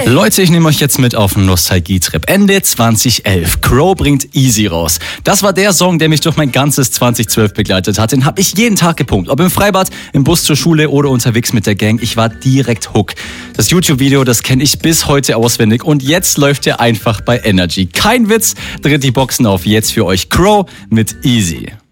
Leute, ich nehme euch jetzt mit auf einen Nostalgie-Trip. Ende 2011. Crow bringt Easy raus. Das war der Song, der mich durch mein ganzes 2012 begleitet hat. Den habe ich jeden Tag gepumpt. Ob im Freibad, im Bus zur Schule oder unterwegs mit der Gang. Ich war direkt hook. Das YouTube-Video, das kenne ich bis heute auswendig. Und jetzt läuft er einfach bei Energy. Kein Witz, dreht die Boxen auf. Jetzt für euch Crow mit Easy.